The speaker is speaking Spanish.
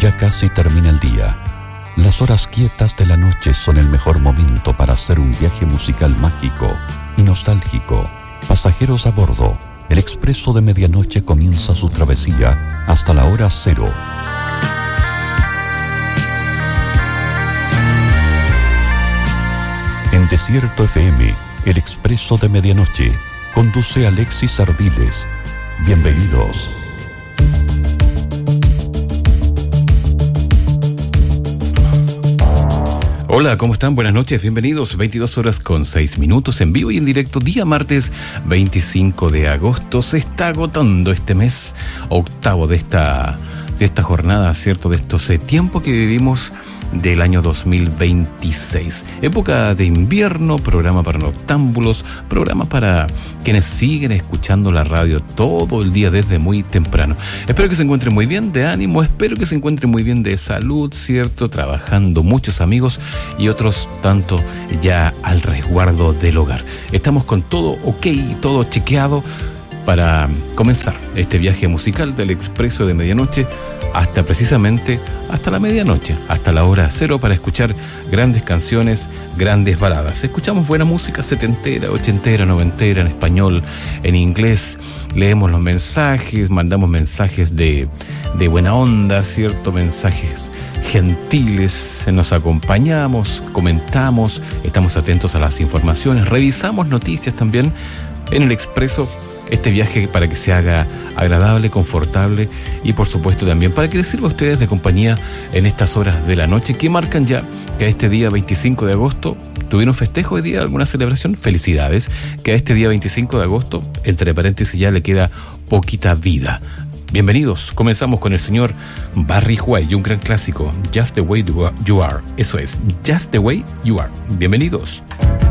Ya casi termina el día. Las horas quietas de la noche son el mejor momento para hacer un viaje musical mágico y nostálgico. Pasajeros a bordo, el expreso de medianoche comienza su travesía hasta la hora cero. En Desierto FM, el expreso de medianoche, conduce Alexis Ardiles. Bienvenidos. Hola, ¿cómo están? Buenas noches, bienvenidos. 22:06 en vivo y en directo, día martes 25 de agosto. Se está agotando este mes octavo de esta jornada, ¿cierto? De estos tiempos que vivimos del año 2026. Época de invierno, programa para noctámbulos, programa para quienes siguen escuchando la radio todo el día desde muy temprano. Espero que se encuentren muy bien de ánimo, espero que se encuentren muy bien de salud, ¿cierto? Trabajando muchos amigos y otros tanto ya al resguardo del hogar. Estamos con todo ok, todo chequeado para comenzar este viaje musical del expreso de medianoche hasta la medianoche, hasta la hora cero, para escuchar grandes canciones, grandes baladas. Escuchamos buena música setentera, ochentera, noventera, en español, en inglés. Leemos los mensajes, mandamos mensajes de buena onda, ¿cierto? Mensajes gentiles, nos acompañamos, comentamos, estamos atentos a las informaciones, revisamos noticias también en el expreso. Este viaje para que se haga agradable, confortable y por supuesto también para que les sirva a ustedes de compañía en estas horas de la noche que marcan ya que a este día 25 de agosto tuvieron festejo hoy día, alguna celebración. Felicidades, que a este día 25 de agosto, entre paréntesis, ya le queda poquita vida. Bienvenidos, comenzamos con el señor Barry White y un gran clásico, Just the Way You Are. Eso es, Just the Way You Are. Bienvenidos.